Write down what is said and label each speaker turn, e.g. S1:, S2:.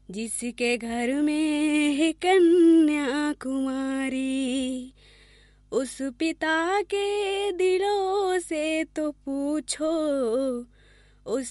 S1: जिसके घर में है कन्या कुमारी, उस पिता के दिलों से तो पूछो, उस